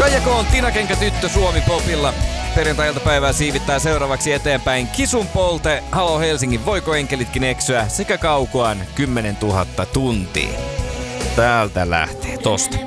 Kaija K on Tinakenkä tyttö Suomi Popilla. Perjantai-iltapäivää siivittää seuraavaksi eteenpäin Kisun Polte, Halo Helsingin Voiko enkelitkin eksyä sekä Kaukoan 10 000 tuntia. Täältä lähtee tosta.